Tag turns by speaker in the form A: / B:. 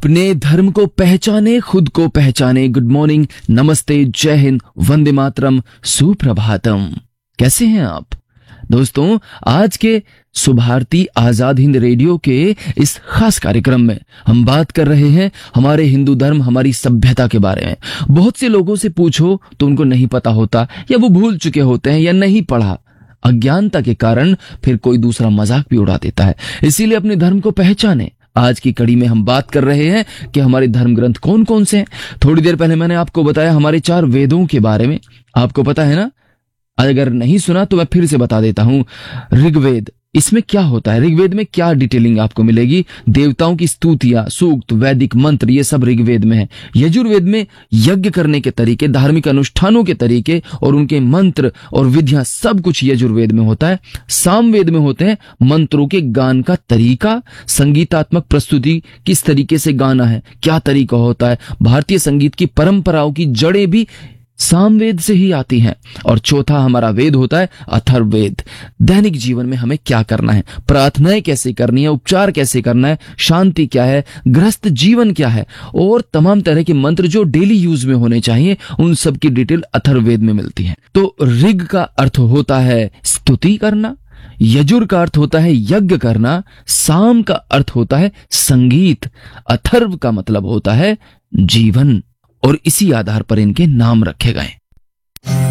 A: अपने धर्म को पहचाने, खुद को पहचाने। गुड मॉर्निंग, नमस्ते, जय हिंद, वंदे मातरम, सुप्रभातम। कैसे हैं आप दोस्तों? आज के सुभारती आजाद हिंद रेडियो के इस खास कार्यक्रम में हम बात कर रहे हैं हमारे हिंदू धर्म, हमारी सभ्यता के बारे में। बहुत से लोगों से पूछो तो उनको नहीं पता होता, या वो भूल चुके होते हैं, या नहीं पढ़ा। अज्ञानता के कारण फिर कोई दूसरा मजाक भी उड़ा देता है। इसीलिए अपने धर्म को पहचाने। आज की कड़ी में हम बात कर रहे हैं कि हमारे धर्म ग्रंथ कौन कौन से हैं। थोड़ी देर पहले मैंने आपको बताया हमारे 4 वेदों के बारे में। आपको पता है ना? अगर नहीं सुना तो मैं फिर से बता देता हूं। ऋग्वेद, इसमें क्या होता है? ऋग्वेद में क्या डिटेलिंग आपको मिलेगी? देवताओं की स्तुतियां, सूक्त, वैदिक मंत्र, ये सब ऋग्वेद में है। यजुर्वेद में यज्ञ करने के तरीके, धार्मिक अनुष्ठानों के तरीके और उनके मंत्र और विधियां, सब कुछ यजुर्वेद में होता है। सामवेद में होते हैं मंत्रों के गान का तरीका, संगीतात्मक प्रस्तुति, किस तरीके से गाना है, क्या तरीका होता है। भारतीय संगीत की परंपराओं की जड़ें भी सामवेद से ही आती हैं। और चौथा हमारा वेद होता है अथर्ववेद। दैनिक जीवन में हमें क्या करना है, प्रार्थनाएं कैसे करनी है, उपचार कैसे करना है, शांति क्या है, गृहस्थ जीवन क्या है, और तमाम तरह के मंत्र जो डेली यूज में होने चाहिए, उन सब की डिटेल अथर्ववेद में मिलती है। तो ऋग का अर्थ होता है स्तुति करना, यजुर का अर्थ होता है यज्ञ करना, साम का अर्थ होता है संगीत, अथर्व का मतलब होता है जीवन। और इसी आधार पर इनके नाम रखे गए।